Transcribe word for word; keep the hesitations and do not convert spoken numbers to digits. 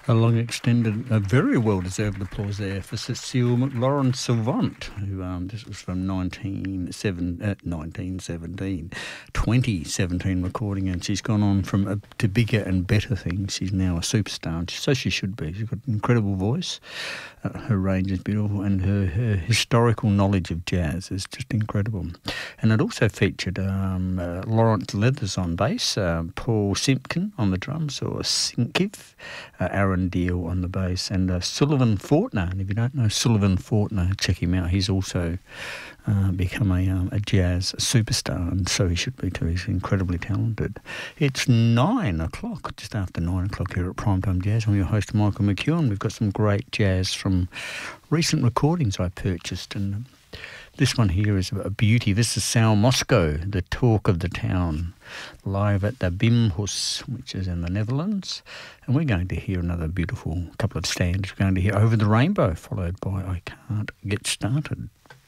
A long extended, a very well-deserved applause there for Cecile McLaurin-Savant, who um, this was from nineteen seven, uh, nineteen seventeen, twenty seventeen recording, and she's gone on from uh, to bigger and better things. She's now a superstar, and so she should be. She's got an incredible voice, uh, her range is beautiful, and her, her historical knowledge of jazz is just incredible. And it also featured um, uh, Lawrence Leathers on bass, uh, Paul Simpkin on the drums, or Sinkiv, uh, Aaron Deal on the bass, and uh, Sullivan Fortner. And if you don't know Sullivan Fortner, check him out. He's also uh, become a, um, a jazz superstar, and so he should be too. He's incredibly talented. It's nine o'clock, just after nine o'clock here at Primetime Jazz. I'm your host, Michael McEwen. We've got some great jazz from recent recordings I purchased, and um, this one here is a beauty. This is Sal Moscow, the talk of the town, live at the Bimhuis, which is in the Netherlands. And we're going to hear another beautiful couple of stands. We're going to hear Over the Rainbow, followed by I Can't Get Started.